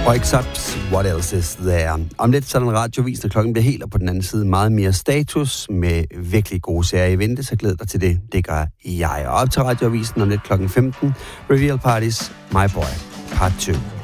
Wakes up, what else is there? Om lidt sådan en radiovis, når klokken bliver helt, og på den anden side meget mere status med virkelig gode serier i vente, så glæder dig til det. Det gør jeg. Og op til radioavisen om lidt klokken 15. Reveal Parties, My Boy, part 2.